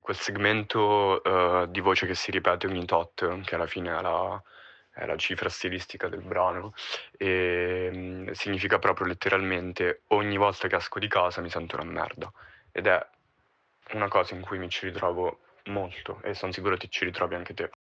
quel segmento di voce che si ripete ogni tot, che alla fine è la cifra stilistica del brano, e significa proprio letteralmente ogni volta che esco di casa mi sento una merda. Ed è una cosa in cui mi ci ritrovo molto e sono sicuro ti ci ritrovi anche te.